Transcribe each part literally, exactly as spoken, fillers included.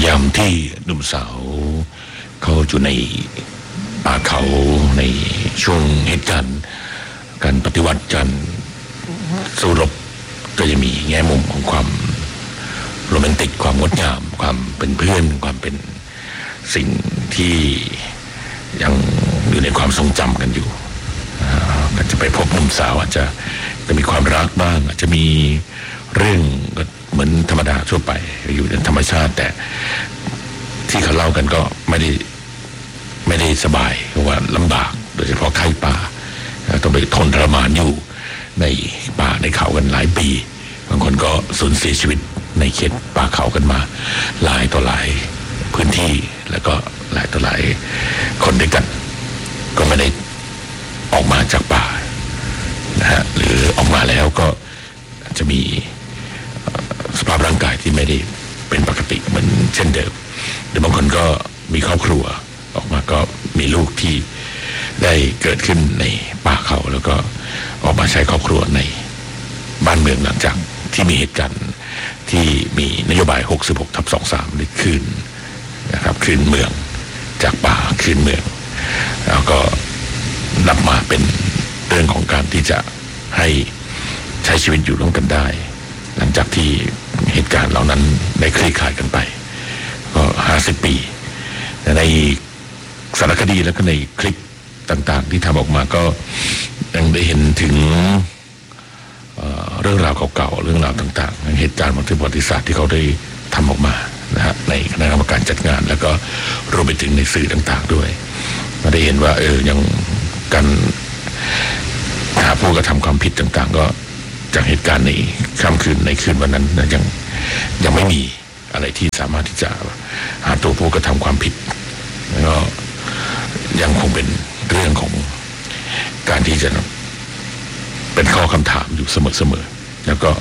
ยามที่หนุ่มสาวเขาอยู่ในป่าเขาในช่วงเหตุการณ์การปฏิวัติการสู้รบก็จะมีแง่มุมของความโรแมนติกความงดงามความเป็นเพื่อนความเป็นสิ่งที่ยังอยู่ในความทรงจำกันอยู่ก็จะไปพบหนุ่มสาวอาจจะจะมีความรักบ้างอาจจะมีเรื่องเหมือนธรรมดาทั่วไปอยู่ในธรรมชาติแต่ที่เขาเล่ากันก็ไม่ได้ไม่ได้สบายเพราะว่าลำบากโดยเฉพาะไข้ป่าต้องไปทนทรมานอยู่ในป่าในเขากันหลายปีบางคนก็สูญเสียชีวิตในเขตป่าเขากันมาหลายต่อหลายพื้นที่แล้วก็หลายต่อหลายคนด้วยกันก็ไม่ได้ออกมาจากป่านะฮะหรือออกมาแล้วก็จะมีสภาพร่างกายที่ไม่ได้เป็นปกติเหมือนเช่นเดิมหรือบางคนก็มีครอบครัวออกมาก็มีลูกที่ได้เกิดขึ้นในป่าเขาแล้วก็ออกมาใช้ครอบครัวในบ้านเมืองหลังจากที่มีเหตุการณ์ที่มีนโยบายหกสิบหกทับสองสิบสามหรือคืนนะครับคืนเมืองจากป่าคืนเมืองแล้วก็นำมาเป็นเรื่องของการที่จะให้ใช้ชีวิตอยู่ร่วมกันได้หลังจากที่เหตุการณ์เหล่านั้นได้คลี่คลายกันไปก็ห้าสิบปีในสารคดีแล้วก็ในคลิปต่างๆที่ทำออกมาก็ยังได้เห็นถึง เอ่อ เรื่องราวเก่าๆเรื่องราวต่างๆเหตุการณ์ประวัติศาสตร์ที่เขาได้ทำออกมานะฮะในคณะกรรมการจัดงานแล้วก็รวมไปถึงในสื่อต่างๆด้วยมาได้เห็นว่าเออยังการหาผู้กระทำความผิดต่างๆก็จากเหตุการณ์ในค่ำคืนในคืนวันนั้นนะยังยังไม่มีอะไรที่สามารถที่จะหาตัวผู้กระทำความผิดแล้วก็ยังคงเป็นเรื่องของการที่จะเป็นข้อคำถามอยู่เสมอๆแล้วก็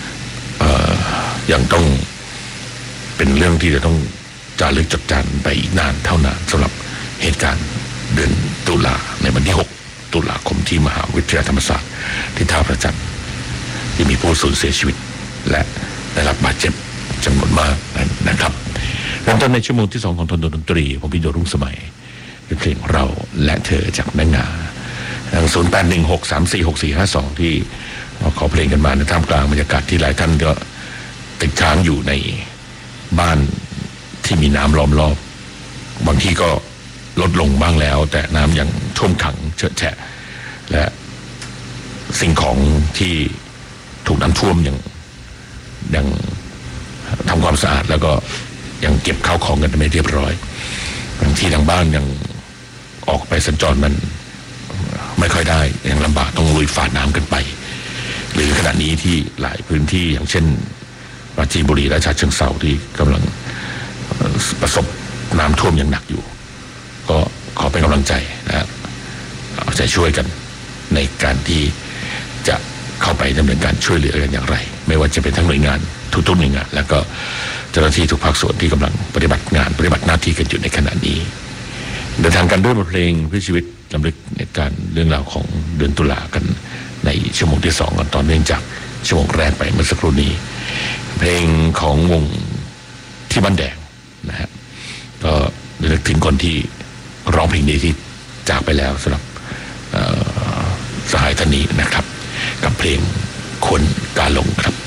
ยังต้องเป็นเรื่องที่จะต้องจารึกจดจำไปอีกนานเท่านานสำหรับเหตุการณ์เดือนตุลาในวันที่หกตุลาคมที่มหาวิทยาลัยธรรมศาสตร์ที่ท่าพระจันทร์ที่มีผู้สูญเสียชีวิตและได้รับบาดเจ็บจำนวนมากนะครับเริ่มต้นในชั่วโมงที่สองของทนดนตรีผมพิโยรุ่งสมัยเพลงเราและเธอจากแม่งาทางศูนย์แปดหนึ่งหกสามสี่หกสี่ห้าสองที่ขอเพลงกันมาในท่ามกลางบรรยากาศที่หลายท่านก็ติดค้างอยู่ในบ้านที่มีน้ำล้อมรอบบางที่ก็ลดลงบ้างแล้วแต่น้ำยังท่วมขังเฉอะแฉะและสิ่งของที่ถูกน้ำท่วมยังยังทำความสะอาดแล้วก็ยังเก็บข้าวของกันไม่เรียบร้อยบางที่ทางบ้านยังออกไปสัญจรมันไม่ค่อยได้ยังลำบากต้องลุยฝ่าน้ำกันไปหรือขณะนี้ที่หลายพื้นที่อย่างเช่นปราจีนบุรีและฉะเชิงเทราที่กำลังประสบน้ำท่วมอย่างหนักอยู่ก็ขอเป็นกำลังใจนะเอาใจช่วยกันในการที่จะเข้าไปดำเนินการช่วยเหลือกันอย่างไรไม่ว่าจะเป็นทั้งหน่วยงานทุกๆหน่วยงานแล้วก็เจ้าหน้าที่ทุกภาคส่วนที่กำลังปฏิบัติงานปฏิบัติหน้าที่กันอยู่ในขณะนี้เดินทางกันด้วยบทเพลงเพื่อชีวิตลำลึกในการเรื่องราวของเดือนตุลากันในชั่วโมงที่สองกันตอนเนื่องจากชั่วโมงแรกไปเมื่อสักครู่นี้เพลงของวงที่บ้านแดงนะฮะก็นึกถึงคนที่ร้องเพลงนี้ที่จากไปแล้วสำหรับสหายท่านนี้นะครับกับเพลงคนกาลงครับ